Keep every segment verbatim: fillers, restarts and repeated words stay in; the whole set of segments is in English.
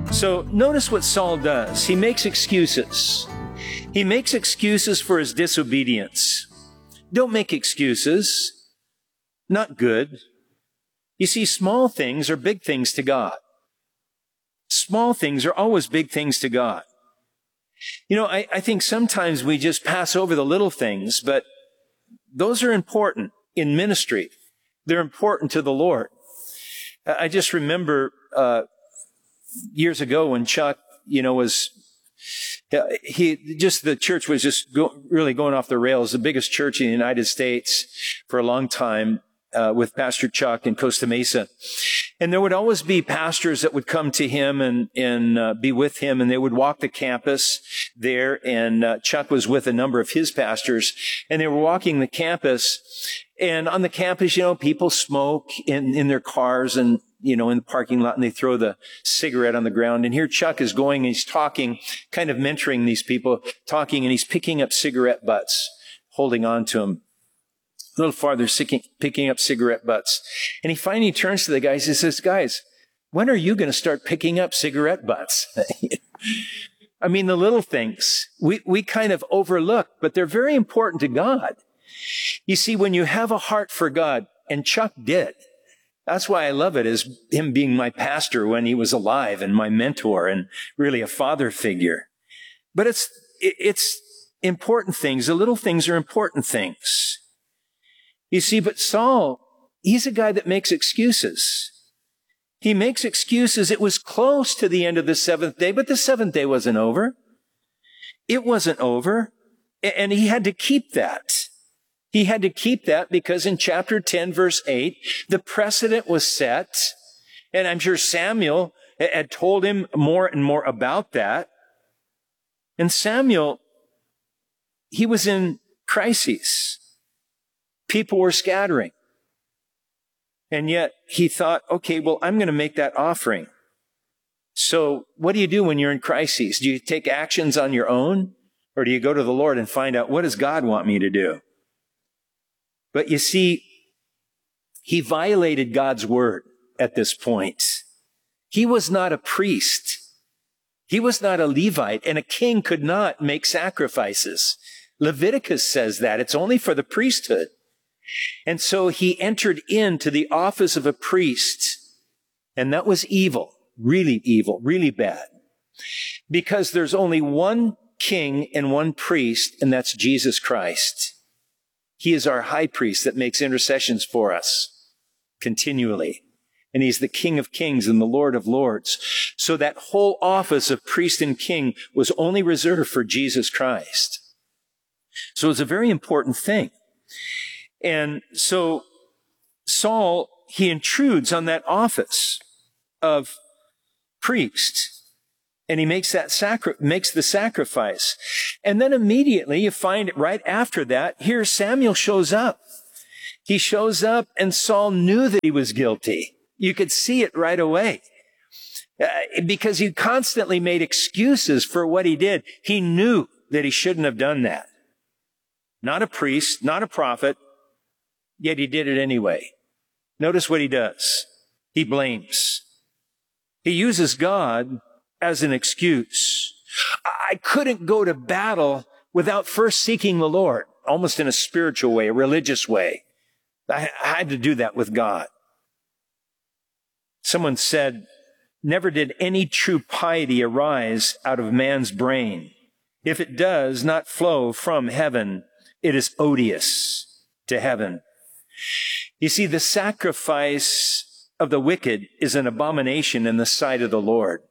So notice what Saul does. He makes excuses. He makes excuses for his disobedience. Don't make excuses. Not good. You see, small things are big things to God. Small things are always big things to God. You know, I, I think sometimes we just pass over the little things, but those are important in ministry. They're important to the Lord. I just remember uh, years ago when Chuck, you know, was, he just, the church was just go, really going off the rails, the biggest church in the United States for a long time. Uh, with Pastor Chuck in Costa Mesa. And there would always be pastors that would come to him and, and uh, be with him, and they would walk the campus there. And uh, Chuck was with a number of his pastors, and they were walking the campus. And on the campus, you know, people smoke in, in their cars and, you know, in the parking lot, and they throw the cigarette on the ground. And here Chuck is going, and he's talking, kind of mentoring these people, talking, and he's picking up cigarette butts, holding on to them. A little farther, picking up cigarette butts. And he finally turns to the guys and says, guys, when are you going to start picking up cigarette butts? I mean, the little things we, we kind of overlook, but they're very important to God. You see, when you have a heart for God, and Chuck did, that's why I love it, is him being my pastor when he was alive and my mentor and really a father figure. But it's, it's important things. The little things are important things. You see, but Saul, he's a guy that makes excuses. He makes excuses. It was close to the end of the seventh day, but the seventh day wasn't over. It wasn't over. And he had to keep that. He had to keep that because in chapter ten, verse eight, the precedent was set. And I'm sure Samuel had told him more and more about that. And Samuel, he was in crises. People were scattering. And yet he thought, okay, well, I'm going to make that offering. So what do you do when you're in crises? Do you take actions on your own? Or do you go to the Lord and find out, what does God want me to do? But you see, he violated God's word at this point. He was not a priest. He was not a Levite, and a king could not make sacrifices. Leviticus says that. It's only for the priesthood. And so he entered into the office of a priest, and that was evil, really evil, really bad, because there's only one king and one priest, and that's Jesus Christ. He is our high priest that makes intercessions for us continually, and he's the King of Kings and the Lord of Lords. So that whole office of priest and king was only reserved for Jesus Christ. So it's a very important thing. And so Saul, he intrudes on that office of priest, and he makes that sacri- makes the sacrifice. And then immediately you find it right after that, here Samuel shows up. He shows up, and Saul knew that he was guilty. You could see it right away. Uh, because he constantly made excuses for what he did. He knew that he shouldn't have done that. Not a priest, not a prophet, yet he did it anyway. Notice what he does. He blames. He uses God as an excuse. I couldn't go to battle without first seeking the Lord, almost in a spiritual way, a religious way. I had to do that with God. Someone said, never did any true piety arise out of man's brain. If it does not flow from heaven, it is odious to heaven. You see, the sacrifice of the wicked is an abomination in the sight of the Lord.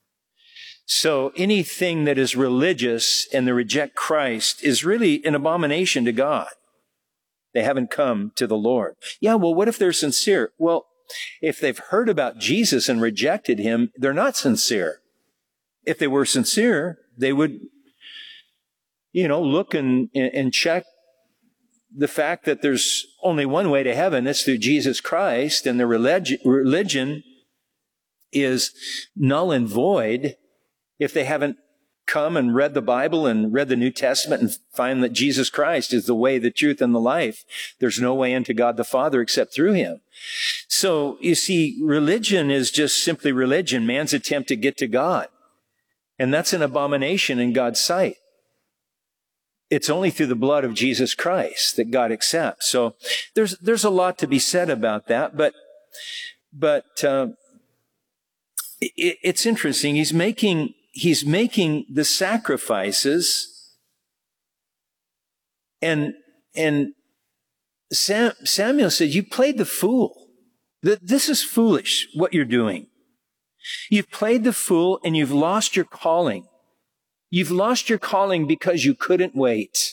So anything that is religious and they reject Christ is really an abomination to God. They haven't come to the Lord. Yeah, well, what if they're sincere? Well, if they've heard about Jesus and rejected him, they're not sincere. If they were sincere, they would, you know, look and, and check the fact that there's only one way to heaven. It's through Jesus Christ, and the religion, religion is null and void if they haven't come and read the Bible and read the New Testament and find that Jesus Christ is the way, the truth, and the life. There's no way into God the Father except through him. So you see, religion is just simply religion, man's attempt to get to God. And that's an abomination in God's sight. It's only through the blood of Jesus Christ that God accepts. So there's there's a lot to be said about that, but but uh, it, it's interesting. He's making he's making the sacrifices, and and Sam, Samuel said, "You played the fool. This is foolish what you're doing. You've played the fool, and you've lost your calling." You've lost your calling because you couldn't wait.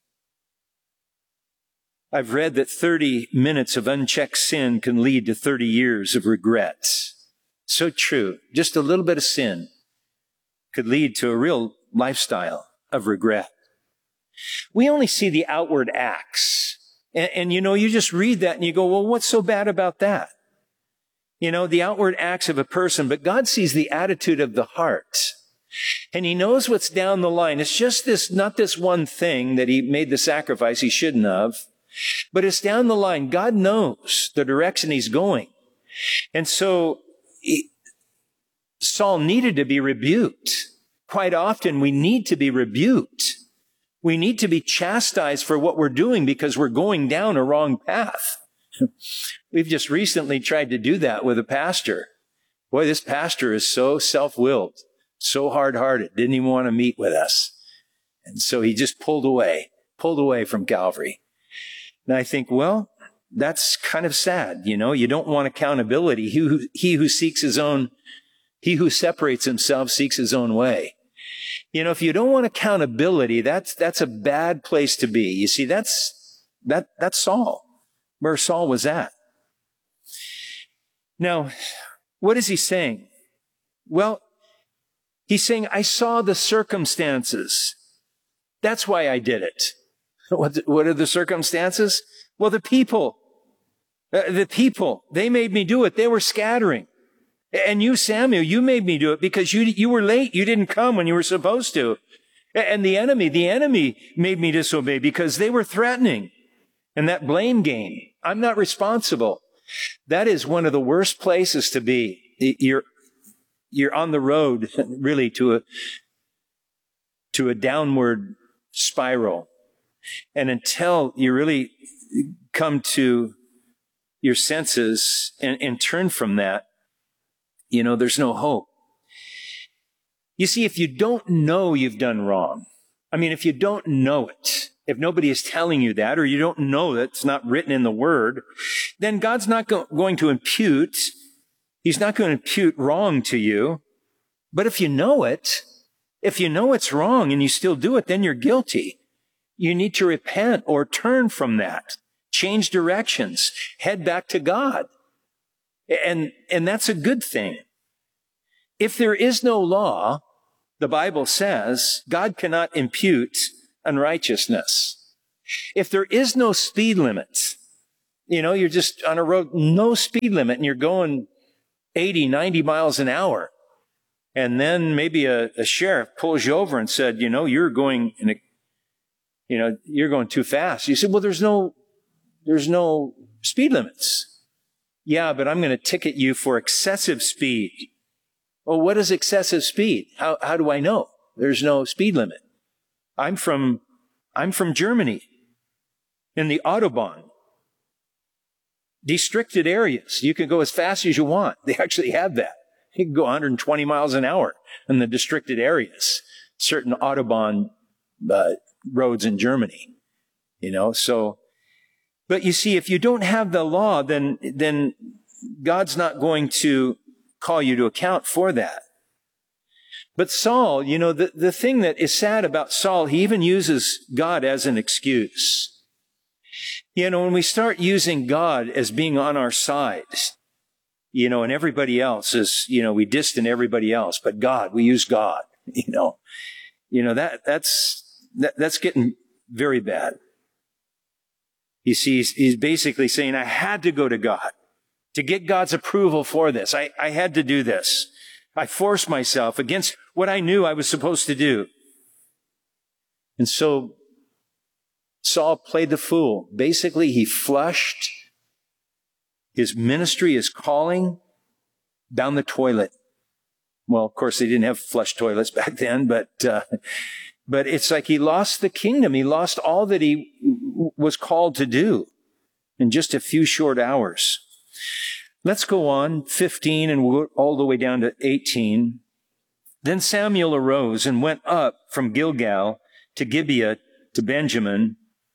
I've read that thirty minutes of unchecked sin can lead to thirty years of regret. So true. Just a little bit of sin could lead to a real lifestyle of regret. We only see the outward acts. And, and you know, you just read that and you go, well, what's so bad about that? You know, the outward acts of a person, but God sees the attitude of the heart. And he knows what's down the line. It's just this, not this one thing that he made the sacrifice he shouldn't have, but it's down the line. God knows the direction he's going. And so he, Saul needed to be rebuked. Quite often we need to be rebuked. We need to be chastised for what we're doing because we're going down a wrong path. We've just recently tried to do that with a pastor. Boy, this pastor is so self-willed. So hard-hearted, didn't even want to meet with us. And so he just pulled away, pulled away from Calvary. And I think, well, that's kind of sad. You know, you don't want accountability. He who, he who seeks his own, he who separates himself seeks his own way. You know, if you don't want accountability, that's, that's a bad place to be. You see, that's, that, that's Saul, where Saul was at. Now, what is he saying? Well, he's saying, I saw the circumstances. That's why I did it. What, what are the circumstances? Well, the people. Uh, the people. They made me do it. They were scattering. And you, Samuel, you made me do it because you, you were late. You didn't come when you were supposed to. And the enemy, the enemy made me disobey because they were threatening. And that blame game. I'm not responsible. That is one of the worst places to be. You're You're on the road, really, to a, to a downward spiral. And until you really come to your senses and, and turn from that, you know, there's no hope. You see, if you don't know you've done wrong, I mean, if you don't know it, if nobody is telling you that, or you don't know that it's not written in the Word, then God's not go- going to impute He's not going to impute wrong to you. But if you know it, if you know it's wrong and you still do it, then you're guilty. You need to repent or turn from that. Change directions. Head back to God. And, and that's a good thing. If there is no law, the Bible says, God cannot impute unrighteousness. If there is no speed limit, you know, you're just on a road, no speed limit, and you're going eighty, ninety miles an hour. And then maybe a, a sheriff pulls you over and said, you know, you're going in a, you know, you're going too fast. You said, well, there's no, there's no speed limits. Yeah, but I'm going to ticket you for excessive speed. Well, what is excessive speed? How, how do I know? There's no speed limit. I'm from, I'm from Germany. In the Autobahn. Restricted areas. You can go as fast as you want. They actually have that. You can go one hundred twenty miles an hour in the restricted areas. Certain Autobahn uh, roads in Germany. You know, so, but you see, if you don't have the law, then, then God's not going to call you to account for that. But Saul, you know, the, the thing that is sad about Saul, he even uses God as an excuse. You know, when we start using God as being on our side, you know, and everybody else is, you know, we distance everybody else, but God, we use God, you know, you know, that, that's, that, that's getting very bad. You see, he's, he's basically saying, I had to go to God to get God's approval for this. I, I had to do this. I forced myself against what I knew I was supposed to do. And so Saul played the fool. Basically, he flushed his ministry, his calling, down the toilet. Well, of course, they didn't have flush toilets back then, but uh, but it's like he lost the kingdom. He lost all that he w- was called to do in just a few short hours. Let's go on, fifteen, and we'll go all the way down to eighteen. Then Samuel arose and went up from Gilgal to Gibeah to Benjamin,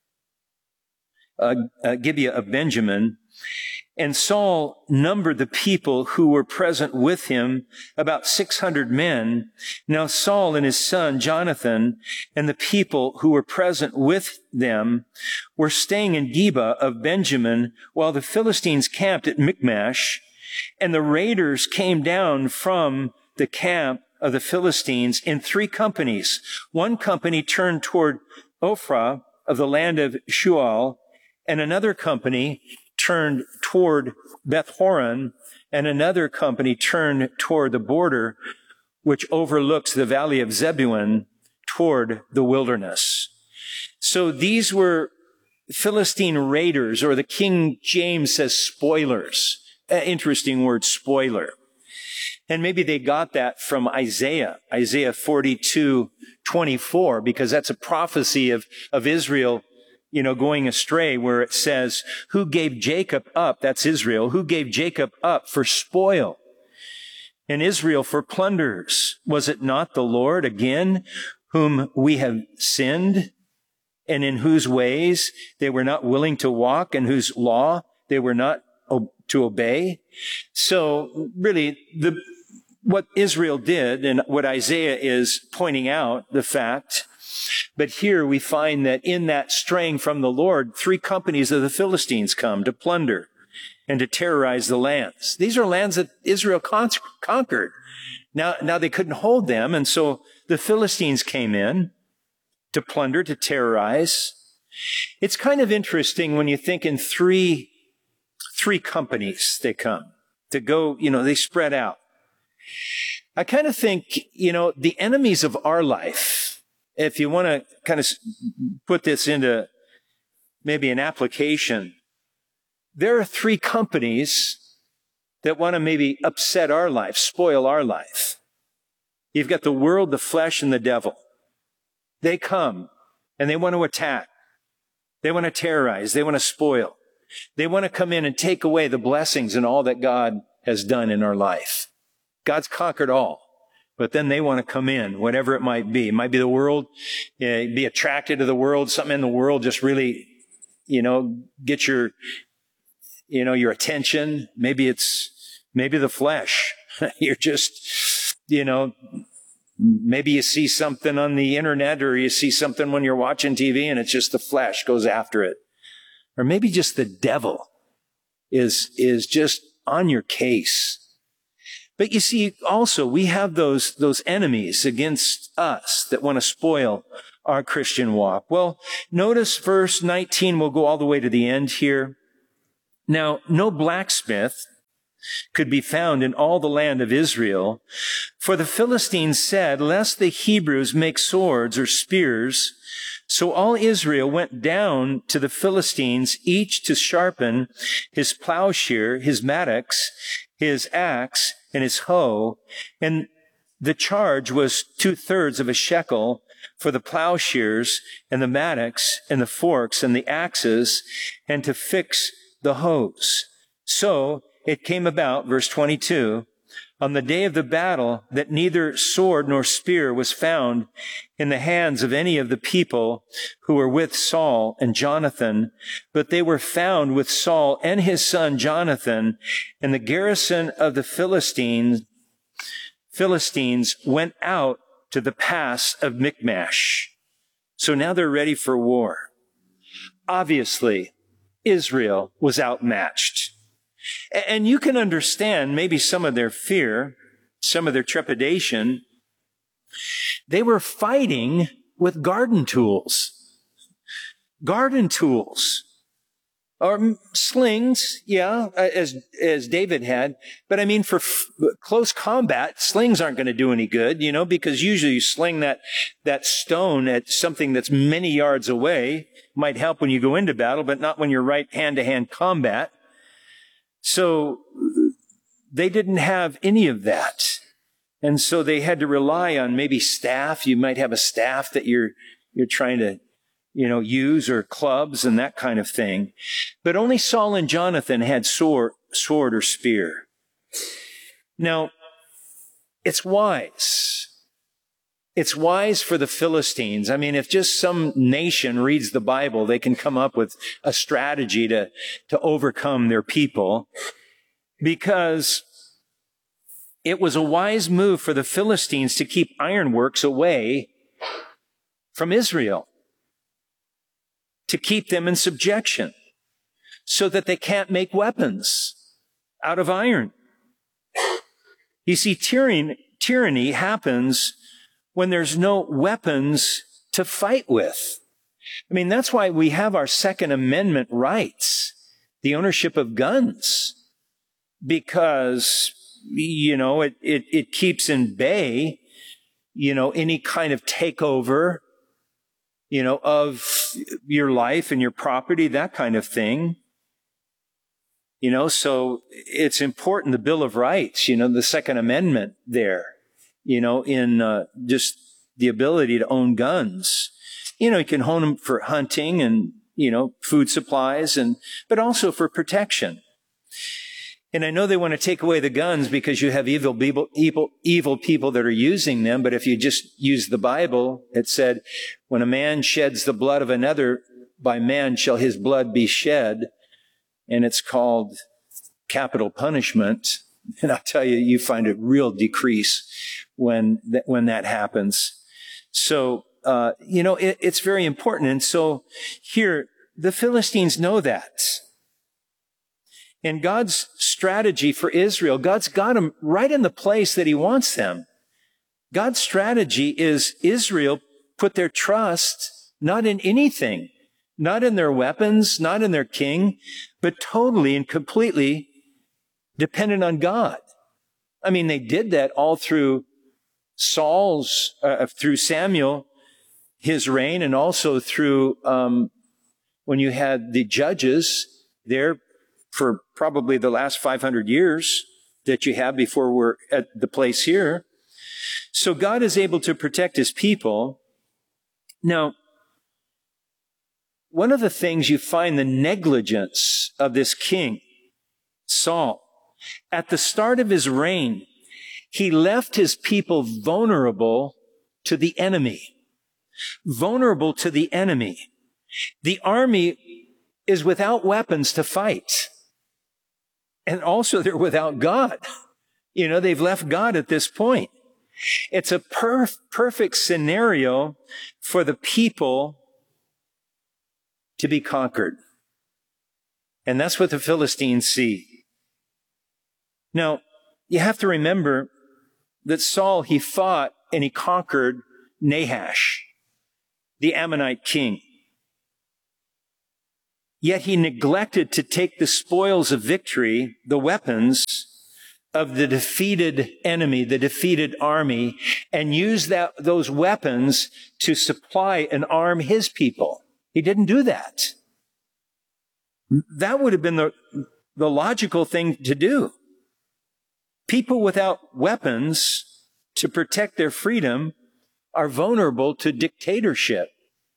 uh, uh, Gibeah of Benjamin. And Saul numbered the people who were present with him, about six hundred men. Now Saul and his son Jonathan and the people who were present with them were staying in Gibeah of Benjamin while the Philistines camped at Michmash. And the raiders came down from the camp of the Philistines in three companies. One company turned toward Ophrah of the land of Shual, and another company turned toward Beth Horon, and another company turned toward the border, which overlooks the valley of Zebulun toward the wilderness. So these were Philistine raiders, or the King James says spoilers. Uh, interesting word, spoiler. And maybe they got that from Isaiah, Isaiah forty-two twenty-four, because that's a prophecy of, of Israel, you know, going astray, where it says, who gave Jacob up, that's Israel, who gave Jacob up for spoil, and Israel for plunders? Was it not the Lord, again, whom we have sinned, and in whose ways they were not willing to walk, and whose law they were not o- to obey? So really, the what Israel did, and what Isaiah is pointing out, the fact, but here we find that in that straying from the Lord, three companies of the Philistines come to plunder and to terrorize the lands. These are lands that Israel con- conquered. Now, now they couldn't hold them, and so the Philistines came in to plunder, to terrorize. It's kind of interesting when you think in three, three companies they come to go, you know, they spread out. I kind of think, you know, the enemies of our life, if you want to kind of put this into maybe an application, there are three companies that want to maybe upset our life, spoil our life. You've got the world, the flesh, and the devil. They come and they want to attack. They want to terrorize. They want to spoil. They want to come in and take away the blessings and all that God has done in our life. God's conquered all. But then they want to come in, whatever it might be. It might be the world, you know, be attracted to the world. Something in the world just really, you know, get your, you know, your attention. Maybe it's, maybe the flesh. You're just, you know, maybe you see something on the internet, or you see something when you're watching T V, and it's just the flesh goes after it. Or maybe just the devil is, is just on your case. But you see, also, we have those, those enemies against us that want to spoil our Christian walk. Well, notice verse nineteen, we'll go all the way to the end here. Now, no blacksmith could be found in all the land of Israel, for the Philistines said, lest the Hebrews make swords or spears. So all Israel went down to the Philistines, each to sharpen his plowshare, his mattocks, his axe, and his hoe, and the charge was two-thirds of a shekel for the plowshares and the mattocks and the forks and the axes, and to fix the hoes. So it came about, verse twenty-two, on the day of the battle, that neither sword nor spear was found in the hands of any of the people who were with Saul and Jonathan, but they were found with Saul and his son Jonathan, and the garrison of the Philistines, Philistines went out to the pass of Michmash. So now they're ready for war. Obviously, Israel was outmatched. And you can understand maybe some of their fear, some of their trepidation. They were fighting with garden tools. Garden tools. Or slings, yeah, as, as David had. But I mean, for f- close combat, slings aren't going to do any good, you know, because usually you sling that, that stone at something that's many yards away. Might help when you go into battle, but not when you're right hand-to-hand combat. So they didn't have any of that. And so they had to rely on maybe staff. You might have a staff that you're, you're trying to, you know, use, or clubs and that kind of thing. But only Saul and Jonathan had sword, sword or spear. Now, it's wise. It's wise for the Philistines. I mean, if just some nation reads the Bible, they can come up with a strategy to, to overcome their people, because it was a wise move for the Philistines to keep ironworks away from Israel, to keep them in subjection so that they can't make weapons out of iron. You see, tyranny, tyranny happens when there's no weapons to fight with. I mean, that's why we have our Second Amendment rights, the ownership of guns, because, you know, it, it, it keeps in bay, you know, any kind of takeover, you know, of your life and your property, that kind of thing. You know, so it's important, the Bill of Rights, you know, the Second Amendment there, you know, in uh, just the ability to own guns. You know, you can own them for hunting and, you know, food supplies, and but also for protection. And I know they want to take away the guns because you have evil people, evil, evil people that are using them. But if you just use the Bible, it said, when a man sheds the blood of another, by man shall his blood be shed. And it's called capital punishment. And I'll tell you, you find a real decrease when that, when that happens. So, uh, you know, it, it's very important. And so here, the Philistines know that. And God's strategy for Israel, God's got them right in the place that he wants them. God's strategy is Israel put their trust not in anything, not in their weapons, not in their king, but totally and completely dependent on God. I mean, they did that all through Saul's, uh, through Samuel, his reign, and also through um, when you had the judges there for probably the last five hundred years that you have before we're at the place here. So God is able to protect his people. Now, one of the things you find the negligence of this king, Saul, at the start of his reign, he left his people vulnerable to the enemy. Vulnerable to the enemy. The army is without weapons to fight. And also they're without God. You know, they've left God at this point. It's a perf- perfect scenario for the people to be conquered. And that's what the Philistines see. Now, you have to remember that Saul, he fought and he conquered Nahash, the Ammonite king. Yet he neglected to take the spoils of victory, the weapons of the defeated enemy, the defeated army, and use that, those weapons to supply and arm his people. He didn't do that. That would have been the, the logical thing to do. People without weapons to protect their freedom are vulnerable to dictatorship.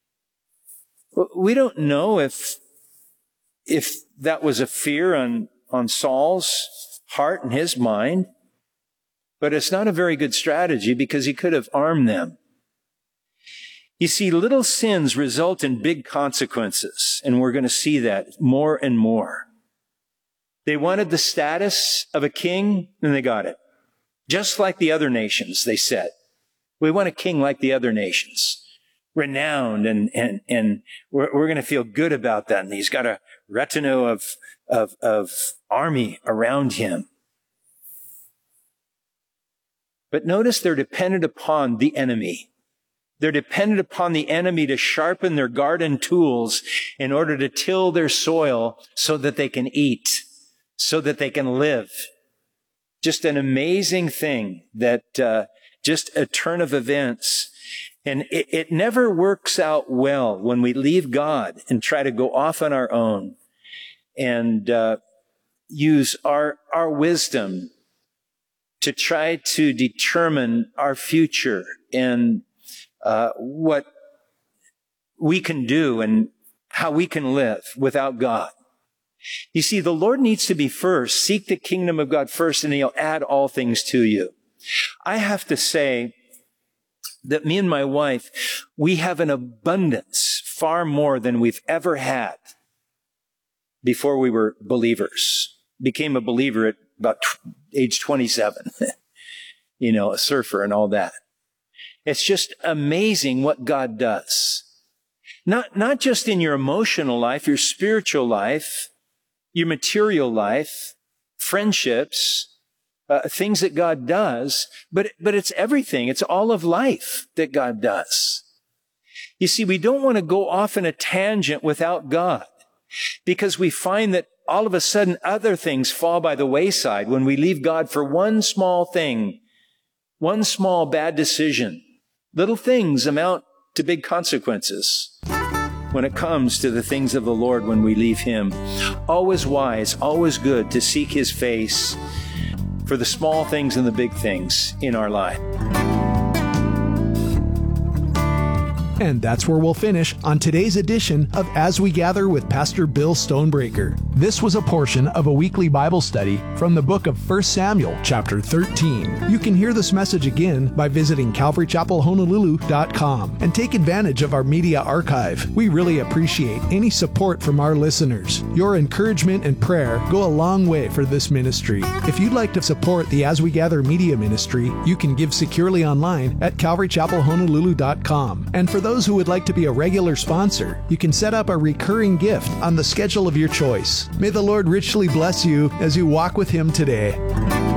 We don't know if, if that was a fear on, on Saul's heart and his mind, but it's not a very good strategy because he could have armed them. You see, little sins result in big consequences, and we're going to see that more and more. They wanted the status of a king, and they got it. Just like the other nations, they said. We want a king like the other nations. Renowned, and, and, and we're, we're going to feel good about that. And he's got a retinue of, of, of army around him. But notice they're dependent upon the enemy. They're dependent upon the enemy to sharpen their garden tools in order to till their soil so that they can eat, so that they can live. Just an amazing thing that, uh, just a turn of events. And it, it never works out well when we leave God and try to go off on our own. And, uh, use our, our wisdom to try to determine our future and uh, what we can do and how we can live without God. You see, the Lord needs to be first. Seek the kingdom of God first, and He'll add all things to you. I have to say that me and my wife, we have an abundance far more than we've ever had before we were believers. Became a believer at about age twenty-seven. You know, a surfer and all that. It's just amazing what God does. Not, not just in your emotional life, your spiritual life, your material life, friendships, uh, things that God does, but, but it's everything. It's all of life that God does. You see, we don't want to go off in a tangent without God, because we find that all of a sudden other things fall by the wayside when we leave God for one small thing, one small bad decision. Little things amount to big consequences when it comes to the things of the Lord when we leave Him. Always wise, always good to seek His face for the small things and the big things in our life. And that's where we'll finish on today's edition of As We Gather with Pastor Bill Stonebreaker. This was a portion of a weekly Bible study from the book of First Samuel, chapter thirteen. You can hear this message again by visiting calvary chapel honolulu dot com and take advantage of our media archive. We really appreciate any support from our listeners. Your encouragement and prayer go a long way for this ministry. If you'd like to support the As We Gather media ministry, you can give securely online at calvary chapel honolulu dot com. And for those who would like to be a regular sponsor, you can set up a recurring gift on the schedule of your choice. May the Lord richly bless you as you walk with Him today.